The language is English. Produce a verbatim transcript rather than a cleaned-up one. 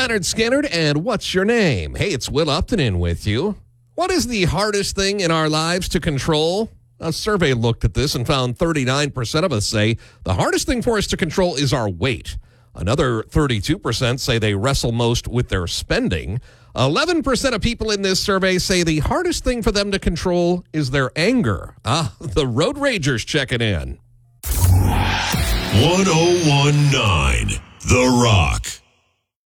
Leonard Skinner, and what's your name? Hey, it's Will Upton in with you. What is the hardest thing in our lives to control? A survey looked at this and found thirty-nine percent of us say the hardest thing for us to control is our weight. Another thirty-two percent say they wrestle most with their spending. eleven percent of people in this survey say the hardest thing for them to control is their anger. Ah, the Road Ragers checking in. one oh one point nine The Rock.